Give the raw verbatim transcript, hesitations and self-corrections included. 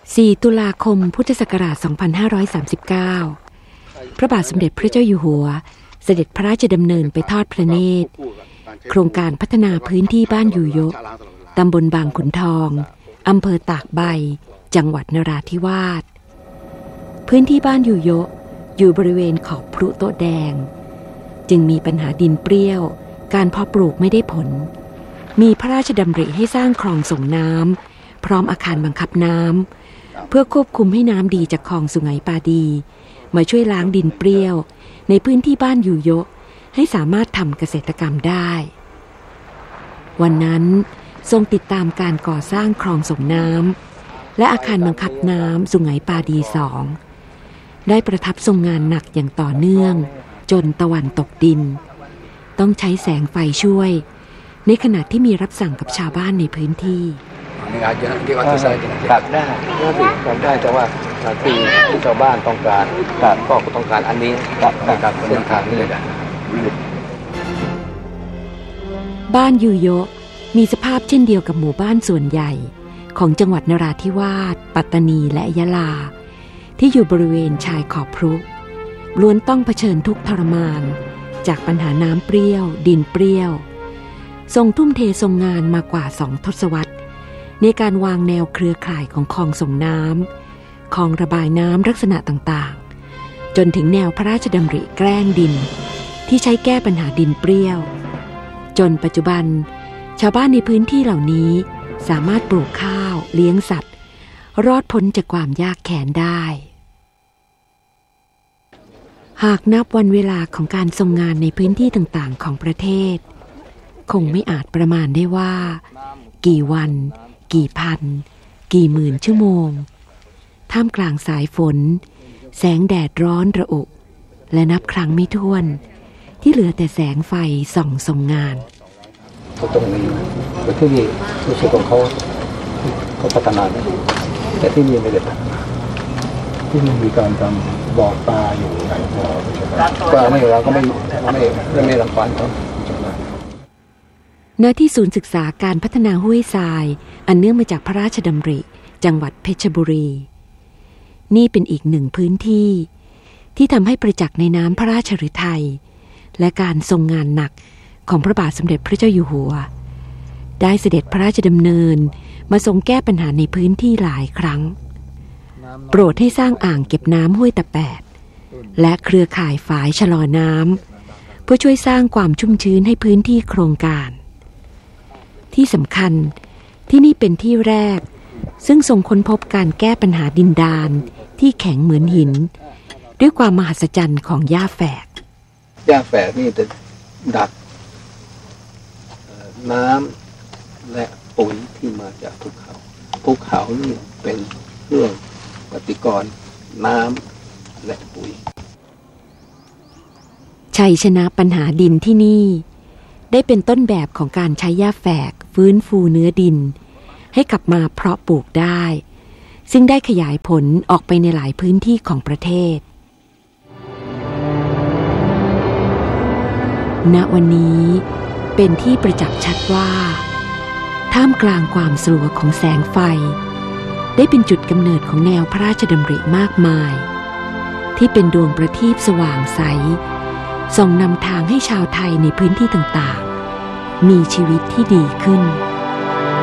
สี่ตุลาคมพุทธศักราชสองพันห้าร้อยสามสิบเก้าพระบาทสมเด็จพระเจ้าอยู่หัวเสด็จพระราชดำเนินไปทอดพระเนตรโครงการพัฒนาพื้นที่บ้านอยู่ยะตำบลบางขุนทองอำเภอตากใบจังหวัดนราธิวาสพื้นที่บ้านอยู่ยะอยู่บริเวณขอบพรุโต๊ะแดงจึงมีปัญหาดินเปรี้ยวการเพาะปลูกไม่ได้ผลมีพระราชดำริให้สร้างคลองส่งน้ำพร้อมอาคารบังคับน้ำเพื่อควบคุมให้น้ำดีจากคลองสุไหงปาดีมาช่วยล้างดินเปรี้ยวในพื้นที่บ้านอยู่ยะให้สามารถทำเกษตรกรรมได้วันนั้นทรงติดตามการก่อสร้างคลองส่งน้ำและอาคารบังคับน้ำสุไหงปาดีสองได้ประทับทรงงานหนักอย่างต่อเนื่องจนตะวันตกดินต้องใช้แสงไฟช่วยในขณะที่มีรับสั่งกับชาวบ้านในพื้นที่ตัดได้น่าสิตัดได้แต่ว่าสิ่งที่ชาวบ้านต้องการตัดก็ต้องการอันนี้ตัดนะครับเส้นทางนี้นะบ้านอยู่ยะมีสภาพเช่นเดียวกับหมู่บ้านส่วนใหญ่ของจังหวัดนราธิวาสปัตตานีและยะลาที่อยู่บริเวณชายขอบพรุล้วนต้องเผชิญทุกข์ทรมานจากปัญหาน้ำเปรี้ยวดินเปรี้ยวทรงทุ่มเททรงงานมากว่าสองทศวรรษในการวางแนวเครือข่ายของคลองส่งน้ำคลองระบายน้ำลักษณะต่างๆจนถึงแนวพระราชดำริแกล้งดินที่ใช้แก้ปัญหาดินเปรี้ยวจนปัจจุบันชาวบ้านในพื้นที่เหล่านี้สามารถปลูกข้าวเลี้ยงสัตว์รอดพ้นจากความยากแค้นได้หากนับวันเวลาของการทรงงานในพื้นที่ต่างๆของประเทศคงไม่อาจประมาณได้ว่ากี่วันกี่พันกี่หมื่นชั่วโมงท่ามกลางสายฝนแสงแดดร้อนระอุและนับครั้งไม่ถ้วนที่เหลือแต่แสงไฟส่องทรงงานเขาตรงนี้แต่ที่นี่รู้สึกของเขาเขาพัฒนาได้แต่ที่นี่ไม่ได้พัฒนาที่นี่มีการทำบ่อปลาอยู่หลายบ่อก็ไม่เราก็ไม่ไม่ไม่ไม่รังควานเขาณที่ศูนย์ศึกษาการพัฒนาห้วยทรายอันเนื่องมาจากพระราชดำริจังหวัดเพชรบุรีนี่เป็นอีกหนึ่งพื้นที่ที่ทำให้ประจักษ์ในน้ำพระราชฤทัยและการทรงงานหนักของพระบาทสมเด็จพระเจ้าอยู่หัวได้เสด็จพระราชดำเนินมาทรงแก้ปัญหาในพื้นที่หลายครั้งโปรดให้สร้างอ่างเก็บน้ำห้วยตะแปดและเครือข่ายฝายชะลอน้ำเพื่อช่วยสร้างความชุ่มชื้นให้พื้นที่โครงการที่สำคัญที่นี่เป็นที่แรกซึ่งทรงค้นพบการแก้ปัญหาดินดานที่แข็งเหมือนหินด้วยความมหัศจรรย์ของหญ้าแฝกหญ้าแฝกนี่จะดักน้ำและปุ๋ยที่มาจากภูเขาภูเขานี่เป็นเรื่องปฏิกรณ์น้ำและปุ๋ยชัยชนะปัญหาดินที่นี่ได้เป็นต้นแบบของการใช้หญ้าแฝกฟื้นฟูเนื้อดินให้กลับมาเพาะปลูกได้ซึ่งได้ขยายผลออกไปในหลายพื้นที่ของประเทศณวันนี้เป็นที่ประจักษ์ชัดว่าท่ามกลางความสลัวของแสงไฟได้เป็นจุดกำเนิดของแนวพระราชดำริมากมายที่เป็นดวงประทีปสว่างใสส่องนำทางให้ชาวไทยในพื้นที่ต่างๆมีชีวิตที่ดีขึ้น